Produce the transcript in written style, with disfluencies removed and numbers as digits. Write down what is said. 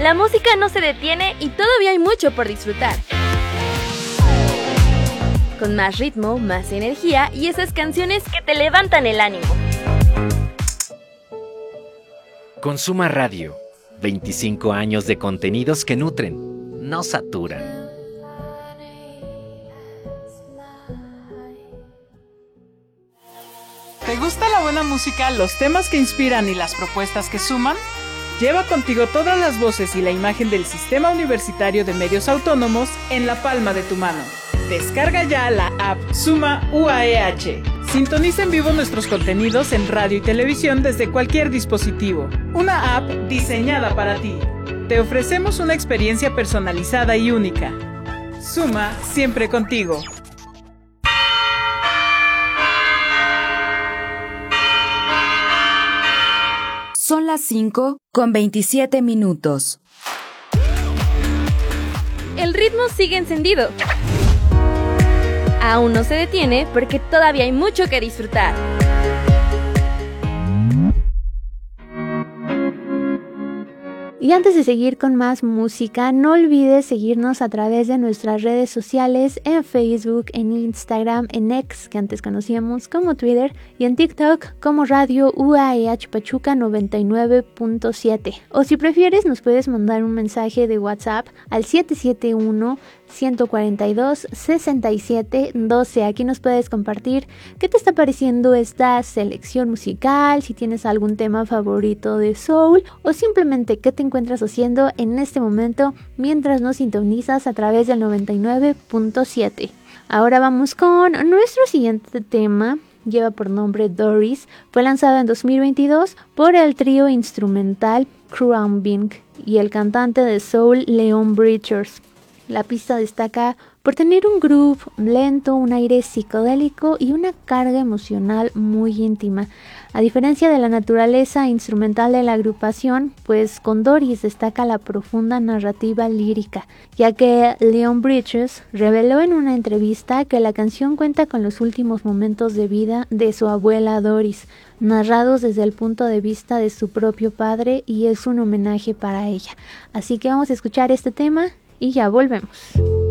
La música no se detiene y todavía hay mucho por disfrutar. Con más ritmo, más energía y esas canciones que te levantan el ánimo. Consuma Radio. 25 años de contenidos que nutren, no saturan. ¿Te gusta la buena música, los temas que inspiran y las propuestas que suman? Lleva contigo todas las voces y la imagen del Sistema Universitario de Medios Autónomos en la palma de tu mano. Descarga ya la app Suma UAEH. Sintoniza en vivo nuestros contenidos en radio y televisión desde cualquier dispositivo. Una app diseñada para ti. Te ofrecemos una experiencia personalizada y única. Suma siempre contigo. Son las 5:27. El ritmo sigue encendido. Aún no se detiene porque todavía hay mucho que disfrutar. Y antes de seguir con más música, no olvides seguirnos a través de nuestras redes sociales en Facebook, en Instagram, en X, que antes conocíamos como Twitter, y en TikTok como Radio UAEH Pachuca 99.7. O si prefieres, nos puedes mandar un mensaje de WhatsApp al 771-142-6712. Aquí nos puedes compartir qué te está pareciendo esta selección musical, si tienes algún tema favorito de soul o simplemente qué te encuentras haciendo en este momento mientras nos sintonizas a través del 99.7. Ahora vamos con nuestro siguiente tema. Lleva por nombre Doris. Fue lanzado en 2022 por el trío instrumental Crumbing y el cantante de soul Leon Bridgers. La pista destaca por tener un groove lento, un aire psicodélico y una carga emocional muy íntima. A diferencia de la naturaleza instrumental de la agrupación, pues con Doris destaca la profunda narrativa lírica, ya que Leon Bridges reveló en una entrevista que la canción cuenta con los últimos momentos de vida de su abuela Doris, narrados desde el punto de vista de su propio padre, y es un homenaje para ella. Así que vamos a escuchar este tema y ya volvemos.